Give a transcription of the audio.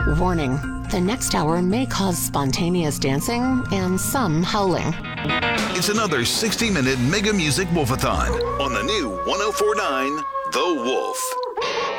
Warning, the next hour may cause spontaneous dancing and some howling. It's another 60-minute Mega Music Wolfathon on the new 104.9 The Wolf.